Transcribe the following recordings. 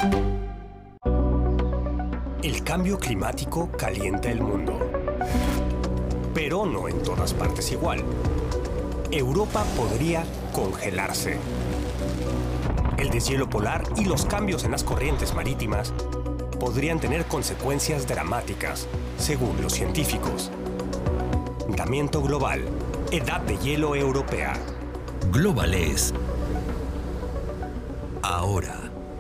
El cambio climático calienta el mundo, pero no en todas partes igual. Europa podría congelarse. El deshielo polar y los cambios en las corrientes marítimas podrían tener consecuencias dramáticas, según los científicos. Calentamiento global. Edad de hielo europea. Global es ahora.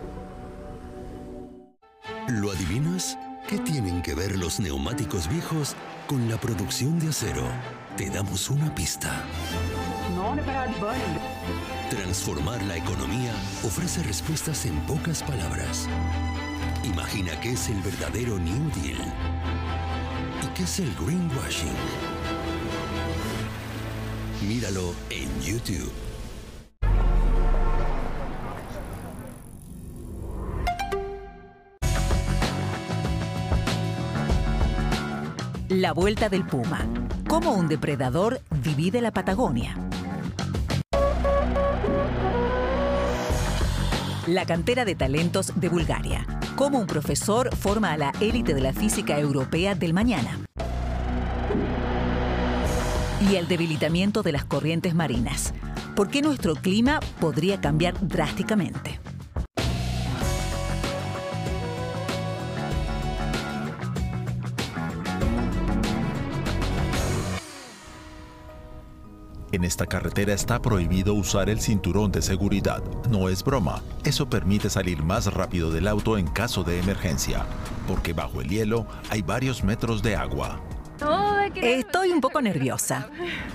¿Lo adivinas? ¿Qué tienen que ver los neumáticos viejos con la producción de acero? Te damos una pista. Transformar la economía ofrece respuestas en pocas palabras. Imagina qué es el verdadero New Deal y qué es el greenwashing. Míralo en YouTube. La vuelta del puma. Cómo un depredador divide la Patagonia. La cantera de talentos de Bulgaria. Cómo un profesor forma a la élite de la física europea del mañana. Y el debilitamiento de las corrientes marinas. ¿Por qué nuestro clima podría cambiar drásticamente? En esta carretera está prohibido usar el cinturón de seguridad. No es broma. Eso permite salir más rápido del auto en caso de emergencia, porque bajo el hielo hay varios metros de agua. Estoy un poco nerviosa.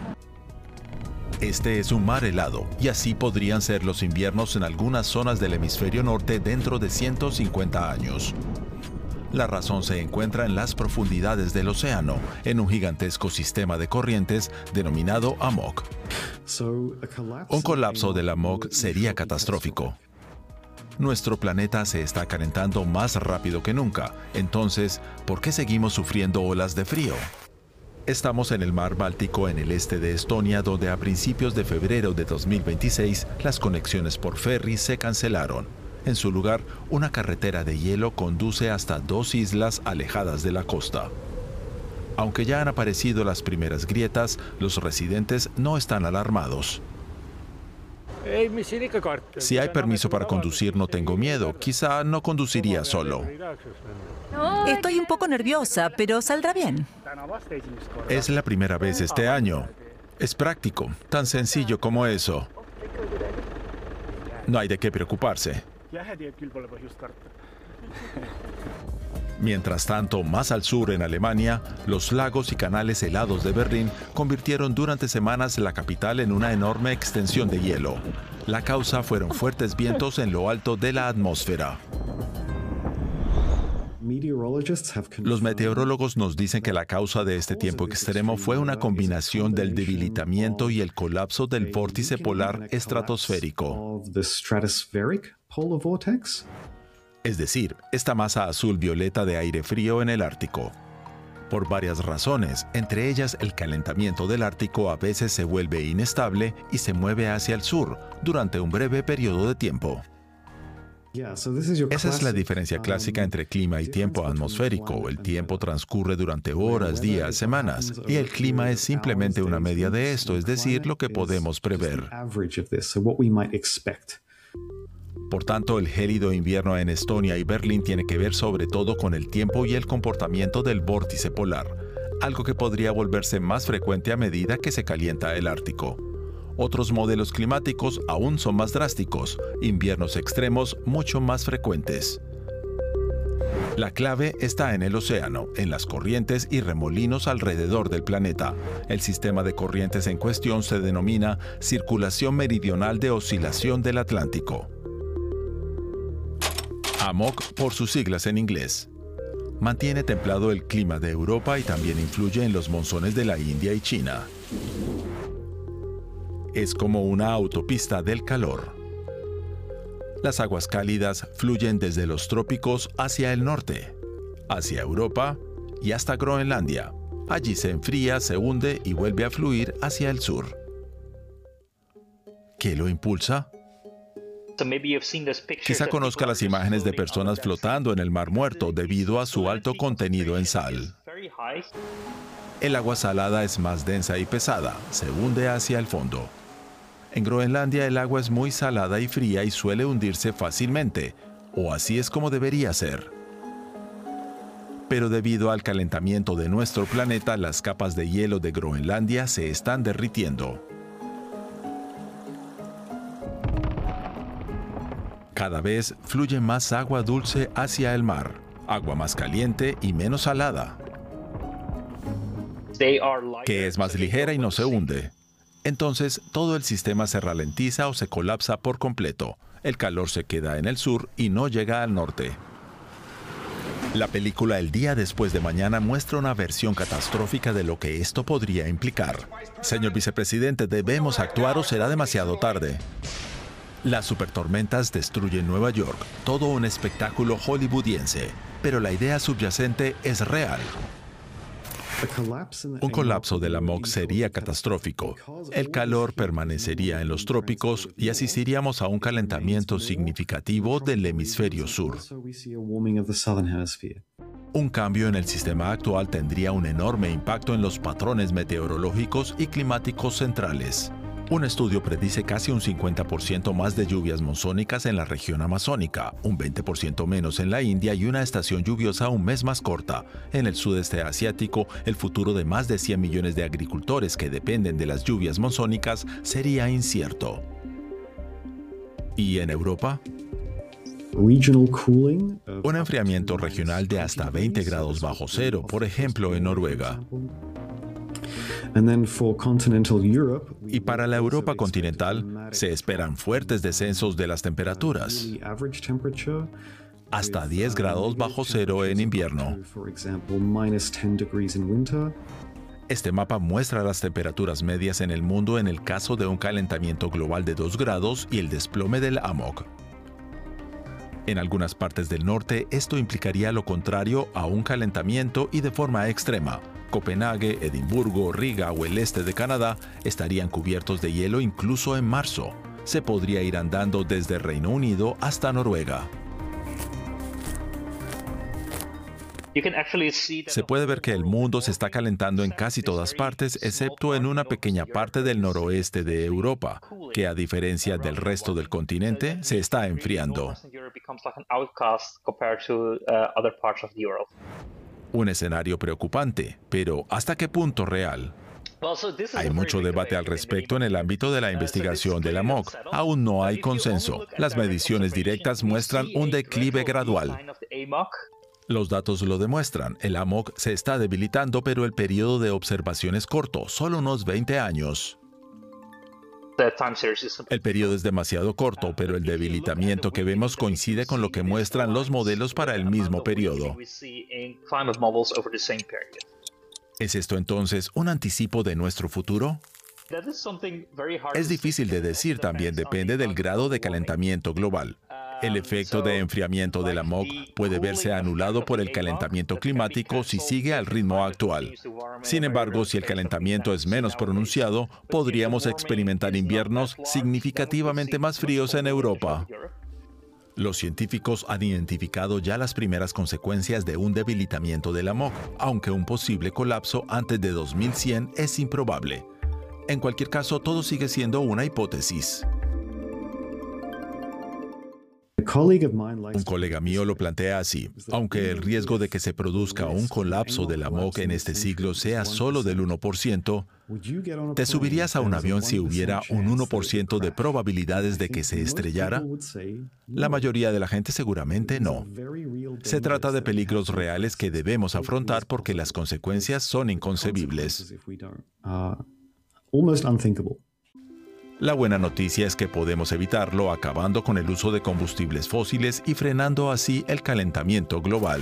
Este es un mar helado, y así podrían ser los inviernos en algunas zonas del hemisferio norte dentro de 150 años. La razón se encuentra en las profundidades del océano, en un gigantesco sistema de corrientes denominado AMOC. Un colapso del AMOC sería catastrófico. Nuestro planeta se está calentando más rápido que nunca. Entonces, ¿por qué seguimos sufriendo olas de frío? Estamos en el mar Báltico en el este de Estonia, donde a principios de febrero de 2026 las conexiones por ferry se cancelaron. En su lugar, una carretera de hielo conduce hasta 2 islas alejadas de la costa. Aunque ya han aparecido las primeras grietas, los residentes no están alarmados. Si hay permiso para conducir, no tengo miedo. Quizá no conduciría solo. Estoy un poco nerviosa, pero saldrá bien. Es la primera vez este año. Es práctico, tan sencillo como eso. No hay de qué preocuparse. Mientras tanto, más al sur en Alemania, los lagos y canales helados de Berlín convirtieron durante semanas la capital en una enorme extensión de hielo. La causa fueron fuertes vientos en lo alto de la atmósfera. Los meteorólogos nos dicen que la causa de este tiempo extremo fue una combinación del debilitamiento y el colapso del vórtice polar estratosférico. Es decir, esta masa azul-violeta de aire frío en el Ártico. Por varias razones, entre ellas el calentamiento del Ártico a veces se vuelve inestable y se mueve hacia el sur durante un breve periodo de tiempo. Esa es la diferencia clásica entre clima y tiempo atmosférico. El tiempo transcurre durante horas, días, semanas, y el clima es simplemente una media de esto, es decir, lo que podemos prever. Por tanto, el gélido invierno en Estonia y Berlín tiene que ver sobre todo con el tiempo y el comportamiento del vórtice polar, algo que podría volverse más frecuente a medida que se calienta el Ártico. Otros modelos climáticos aún son más drásticos, inviernos extremos mucho más frecuentes. La clave está en el océano, en las corrientes y remolinos alrededor del planeta. El sistema de corrientes en cuestión se denomina Circulación Meridional de Oscilación del Atlántico. AMOC por sus siglas en inglés. Mantiene templado el clima de Europa y también influye en los monzones de la India y China. Es como una autopista del calor. Las aguas cálidas fluyen desde los trópicos hacia el norte, hacia Europa y hasta Groenlandia. Allí se enfría, se hunde y vuelve a fluir hacia el sur. ¿Qué lo impulsa? Quizá conozca las imágenes de personas flotando en el Mar Muerto debido a su alto contenido en sal. El agua salada es más densa y pesada, se hunde hacia el fondo. En Groenlandia el agua es muy salada y fría y suele hundirse fácilmente, o así es como debería ser. Pero debido al calentamiento de nuestro planeta, las capas de hielo de Groenlandia se están derritiendo. Cada vez fluye más agua dulce hacia el mar, agua más caliente y menos salada, que es más ligera y no se hunde. Entonces, todo el sistema se ralentiza o se colapsa por completo. El calor se queda en el sur y no llega al norte. La película El día después de mañana muestra una versión catastrófica de lo que esto podría implicar. Señor vicepresidente, ¿debemos actuar o será demasiado tarde? Las supertormentas destruyen Nueva York, todo un espectáculo hollywoodiense, pero la idea subyacente es real. Un colapso de la Amok sería catastrófico. El calor permanecería en los trópicos y asistiríamos a un calentamiento significativo del hemisferio sur. Un cambio en el sistema actual tendría un enorme impacto en los patrones meteorológicos y climáticos centrales. Un estudio predice casi un 50% más de lluvias monzónicas en la región amazónica, un 20% menos en la India y una estación lluviosa un mes más corta. En el sudeste asiático, el futuro de más de 100 millones de agricultores que dependen de las lluvias monzónicas sería incierto. ¿Y en Europa? Un enfriamiento regional de hasta 20 grados bajo cero, por ejemplo, en Noruega. Y para la Europa continental se esperan fuertes descensos de las temperaturas, hasta 10 grados bajo cero en invierno. Este mapa muestra las temperaturas medias en el mundo en el caso de un calentamiento global de 2 grados y el desplome del Amok. En algunas partes del norte, esto implicaría lo contrario a un calentamiento y de forma extrema. Copenhague, Edimburgo, Riga o el este de Canadá estarían cubiertos de hielo incluso en marzo. Se podría ir andando desde Reino Unido hasta Noruega. Se puede ver que el mundo se está calentando en casi todas partes, excepto en una pequeña parte del noroeste de Europa, que a diferencia del resto del continente, se está enfriando. Un escenario preocupante, pero ¿hasta qué punto real? Hay mucho debate al respecto en el ámbito de la investigación del Amok. Aún no hay consenso. Las mediciones directas muestran un declive gradual. Los datos lo demuestran. El Amok se está debilitando, pero el periodo de observación es corto, solo unos 20 años. El periodo es demasiado corto, pero el debilitamiento que vemos coincide con lo que muestran los modelos para el mismo periodo. ¿Es esto entonces un anticipo de nuestro futuro? Es difícil de decir, también depende del grado de calentamiento global. El efecto de enfriamiento del Amok puede verse anulado por el calentamiento climático si sigue al ritmo actual. Sin embargo, si el calentamiento es menos pronunciado, podríamos experimentar inviernos significativamente más fríos en Europa. Los científicos han identificado ya las primeras consecuencias de un debilitamiento del Amok, aunque un posible colapso antes de 2100 es improbable. En cualquier caso, todo sigue siendo una hipótesis. Un colega mío lo plantea así: aunque el riesgo de que se produzca un colapso del Amok en este siglo sea solo del 1%, ¿te subirías a un avión si hubiera un 1% de probabilidades de que se estrellara? La mayoría de la gente seguramente no. Se trata de peligros reales que debemos afrontar porque las consecuencias son inconcebibles. La buena noticia es que podemos evitarlo acabando con el uso de combustibles fósiles y frenando así el calentamiento global.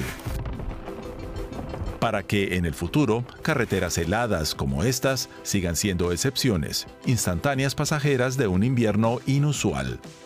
Para que en el futuro, carreteras heladas como estas sigan siendo excepciones, instantáneas pasajeras de un invierno inusual.